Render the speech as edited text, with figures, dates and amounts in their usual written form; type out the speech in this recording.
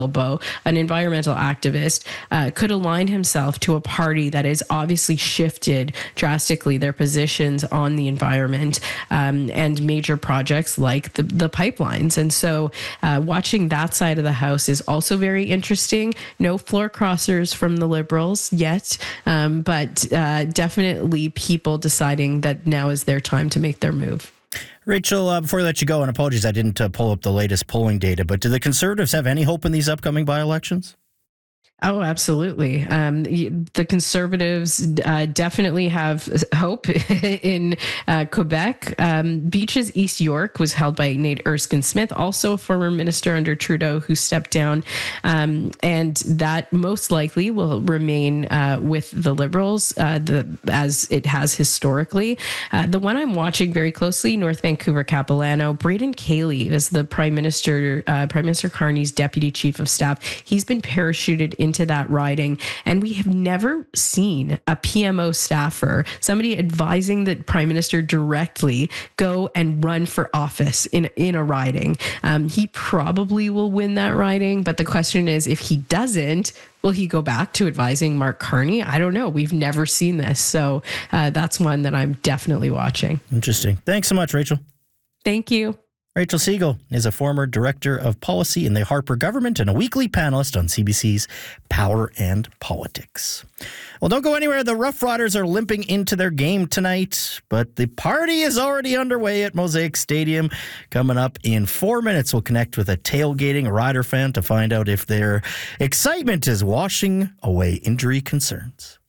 an environmental activist, could align himself to a party that has obviously shifted drastically their positions on the environment and major projects like the pipelines. And so watching that side of the House is also very interesting. No floor crossers from the Liberals yet, but definitely people deciding that now is their time to make their move. Rachel, before I let you go, and apologies, I didn't pull up the latest polling data, but do the Conservatives have any hope in these upcoming by-elections? Oh, absolutely. The Conservatives definitely have hope in Quebec. Beaches East York was held by Nate Erskine-Smith, also a former minister under Trudeau who stepped down. And that most likely will remain with the Liberals as it has historically. The one I'm watching very closely, North Vancouver Capilano, Braden Cayley is the Prime Minister Carney's deputy chief of staff. He's been parachuted into that riding, and we have never seen a PMO staffer, somebody advising the Prime Minister directly, go and run for office in a riding. He probably will win that riding, but the question is, if he doesn't, will he go back to advising Mark Carney? I don't know. We've never seen this, so that's one that I'm definitely watching. Interesting. Thanks so much, Rachel. Thank you. Rachel Siegel is a former director of policy in the Harper government and a weekly panelist on CBC's Power and Politics. Well, don't go anywhere. The Rough Riders are limping into their game tonight, but the party is already underway at Mosaic Stadium. Coming up in 4 minutes, we'll connect with a tailgating Rider fan to find out if their excitement is washing away injury concerns.